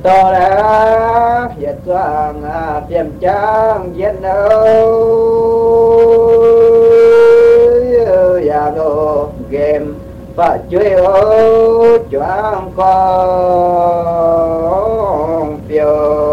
to đã dịch toàn phiền trang dân ơi nhà đồ game và chơi ô choáng con phiêu